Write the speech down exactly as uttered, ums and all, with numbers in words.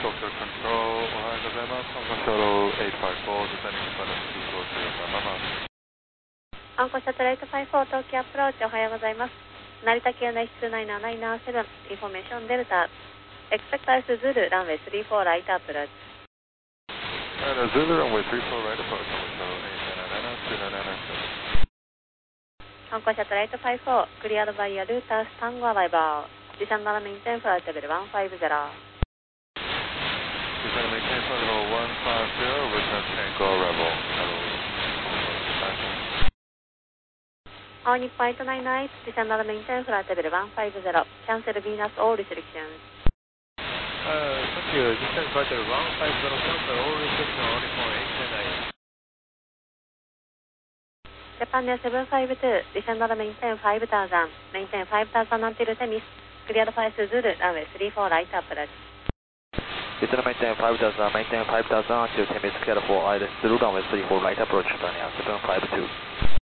Tokyo Control、おはようございます。アンコシャローはちごよん、デザインスパナスにごゼロなな。 アンコシャトレートファイブフォー、東京アプローチおはようございます。成田系のいちにーナインナインナインセブン、インフォメーションデルタ、エクセクタイスズル、ランウェイスリーフォーライトアプローチ。 Zulu runway three four right approach, so eight nine nine two nine nine seven. アンコシャトレートファイブフォー、クリアドバイヤルータースタンゴアライバー、ディシャンナラメインテンフライトレベルいちごゼロ。 Descend maintain flight level one five zero, return Tango Rebel. Hello. 青日本エイトナインナイン、ディシャンナラメインテンフライトレベルいちごゼロ、キャンセルビーナスオールリセレクション。 Uh, thank you. Descend flight level one five zero, cancel all restriction only for eight nine nine. ジャパンネアセブンファイブツー、ディシャンナラメインテンファイブタウザン、メインテンファイブタウザンナンティルセミス、クリアドファイスズル、ランウェイスリーフォーライトアプローチ。 Descend maintain five thousand, maintain five thousand until ten minutes clear for I L S through runway three four right approach, Tanya seven five two.